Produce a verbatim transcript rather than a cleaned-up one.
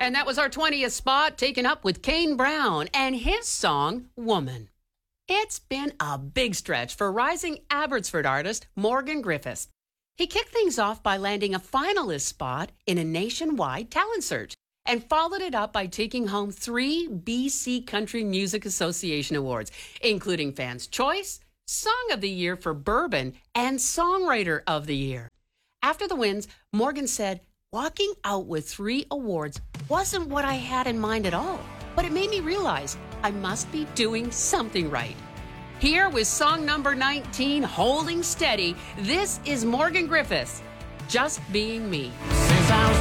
And that was our twentieth spot, taken up with Kane Brown and his song, Woman. It's been a big stretch for rising Abbotsford artist Morgan Griffiths. He kicked things off by landing a finalist spot in a nationwide talent search and followed it up by taking home three B C Country Music Association awards, including Fans' Choice, Song of the Year for Bourbon, and Songwriter of the Year. After the wins, Morgan said, walking out with three awards wasn't what I had in mind at all, but it made me realize I must be doing something right. Here with song number nineteen, Holding Steady, this is Morgan Griffiths, Just Being Me. Since I was